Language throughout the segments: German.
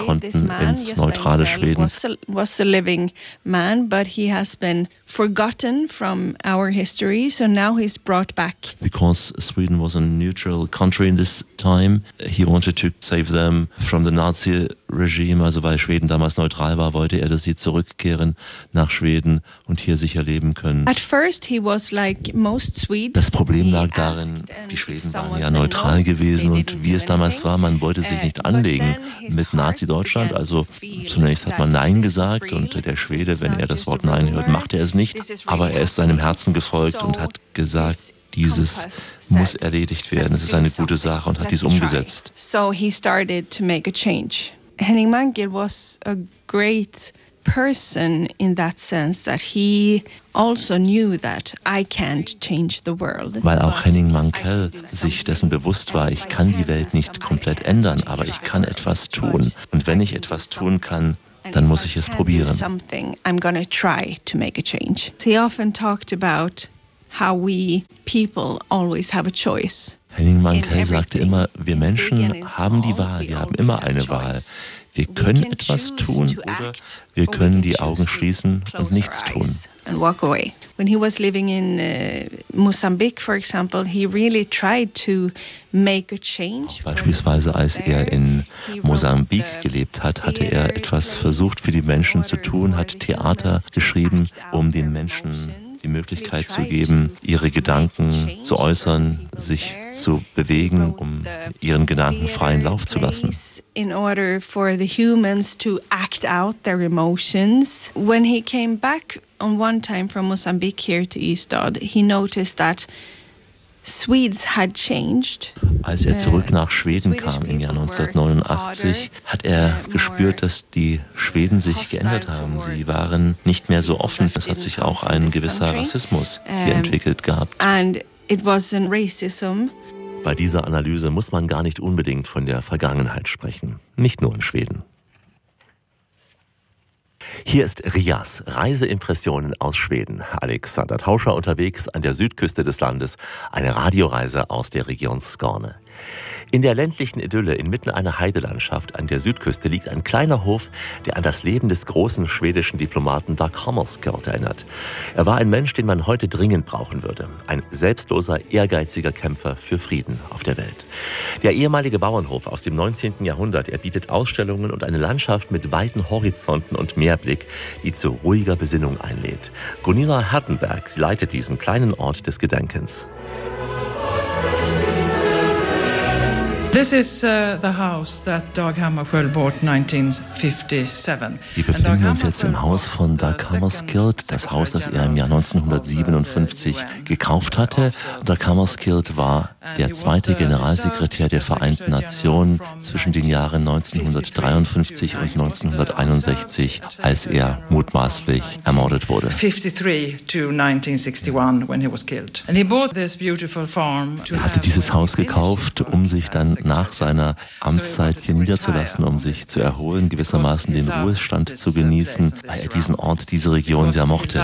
konnten ins neutrale Schweden. Was a living man, but he has been forgotten from our history, so now he's brought back. Because Sweden was a neutral country in this time, he wanted to save them from the Nazi regime, also weil Schweden damals neutral war, wollte er, dass sie zurückkehren nach Schweden und hier sicher leben können. At first he was like most Swedes. Das Problem lag darin, die Schweden waren ja neutral gewesen und wie es damals war, man wollte sich nicht anlegen mit Nazi-Deutschland, also zunächst hat man Nein gesagt und der Schwede, wenn er das Wort Nein hört, machte er es nicht, aber er ist seinem Herzen gefolgt und hat gesagt, dieses muss erledigt werden, es ist eine gute Sache und hat dies umgesetzt. So he started to make a change. Henning Mankell was a great person in that sense that he also knew that I can't change the world. Weil auch Henning Mankell sich dessen bewusst war, ich kann die Welt nicht komplett ändern, aber ich kann etwas tun. Und wenn ich etwas tun kann, dann muss ich es probieren. I'm gonna try to make a change. He often talked about how we people always have a choice. Henning Mankell sagte immer, wir Menschen haben die Wahl, wir haben immer eine Wahl. Wir können etwas tun oder wir können die Augen schließen und nichts tun. When he was living in Mozambique, for example, he really tried to make a change. Beispielsweise als er in Mosambik gelebt hat, hatte er etwas versucht für die Menschen zu tun, hat Theater geschrieben, um den Menschen die Möglichkeit zu geben, ihre Gedanken zu äußern, sich zu bewegen, um ihren Gedanken freien Lauf zu lassen. In order for the humans to act out their emotions. When he came back on one time from Mozambique here to Ystad, he noticed that Swedes had changed. Als er zurück nach Schweden kam im Jahr 1989, hat er gespürt, dass die Schweden sich geändert haben. Sie waren nicht mehr so offen. Es hat sich auch ein gewisser Rassismus hier entwickelt gehabt. And it wasn't racism. Bei dieser Analyse muss man gar nicht unbedingt von der Vergangenheit sprechen. Nicht nur in Schweden. Hier ist Rias, Reiseimpressionen aus Schweden. Alexander Tauscher unterwegs an der Südküste des Landes, eine Radioreise aus der Region Skåne. In der ländlichen Idylle inmitten einer Heidelandschaft an der Südküste liegt ein kleiner Hof, der an das Leben des großen schwedischen Diplomaten Dag Hammarskjöld erinnert. Er war ein Mensch, den man heute dringend brauchen würde. Ein selbstloser, ehrgeiziger Kämpfer für Frieden auf der Welt. Der ehemalige Bauernhof aus dem 19. Jahrhundert, er bietet Ausstellungen und eine Landschaft mit weiten Horizonten und Meerblick, die zu ruhiger Besinnung einlädt. Gunilla Hertenberg leitet diesen kleinen Ort des Gedenkens. This is the house that Dag Hammarskjöld bought 1957. Wir befinden uns jetzt im Haus von Dag Hammarskjöld, das Haus, das er im Jahr 1957 gekauft hatte. Dag Hammarskjöld war der zweite Generalsekretär der Vereinten Nationen zwischen den Jahren 1953 und 1961, als er mutmaßlich ermordet wurde. 53 to 1961 when he was killed. And he bought this beautiful farm. Er hatte dieses Haus gekauft, um sich dann nach seiner Amtszeit hier niederzulassen, um sich zu erholen, gewissermaßen den Ruhestand zu genießen, weil er diesen Ort, diese Region sehr mochte.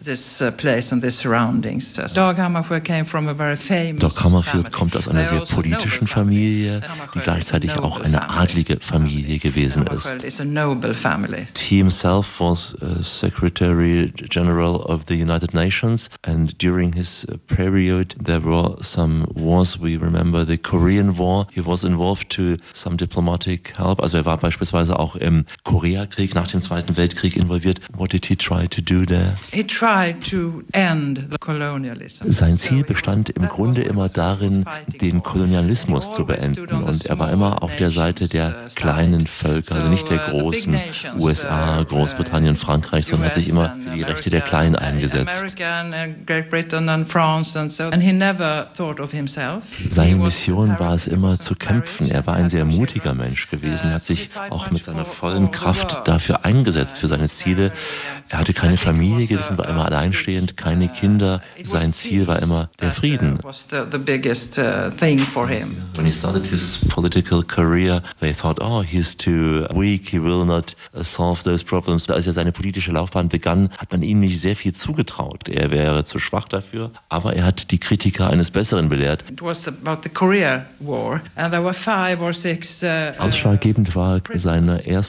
Dag Hammarskjöld kommt aus einer sehr politischen Familie, die gleichzeitig auch eine adlige Familie gewesen ist. He himself was Secretary General of the United Nations, and during his period there were some wars. We remember the Korean War. He was involved to some diplomatic help. Also er war beispielsweise auch im Koreakrieg nach dem Zweiten Weltkrieg involviert. What did he try to do there? He tried to end the colonialism. Sein Ziel bestand im Grunde immer darin, den Kolonialismus zu beenden. Und er war immer auf der Seite der kleinen Völker, also nicht der großen USA, Großbritannien, Frankreich, sondern hat sich immer für die Rechte der Kleinen eingesetzt. Seine Mission war es immer zu kämpfen. Er war ein sehr mutiger Mensch gewesen. Er hat sich auch mit seiner vollen Kraft dafür eingesetzt, für seine Ziele. Er hatte keine Familie gewesen, war immer alleinstehend, keine Kinder. Sein Ziel war immer der Frieden. When he started his political career, they thought, oh, he's too weak, he will not solve those problems. Als er seine politische Laufbahn begann, hat man ihm nicht sehr viel zugetraut. Er wäre zu schwach dafür, aber er hat die Kritiker eines Besseren belehrt. Ausschlaggebend war seine erste